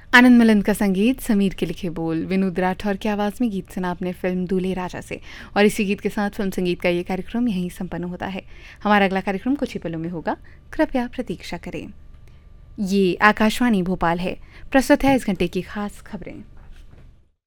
आनंद मिलिंद का संगीत, समीर के लिखे बोल, विनोद राठौर की आवाज़ में गीत सुना आपने फिल्म दूल्हे राजा से। और इसी गीत के साथ फिल्म संगीत का ये कार्यक्रम यहीं संपन्न होता है। हमारा अगला कार्यक्रम कुछ ही पलों में होगा, कृपया प्रतीक्षा करें। ये आकाशवाणी भोपाल है। प्रस्तुत है इस घंटे की खास खबरें।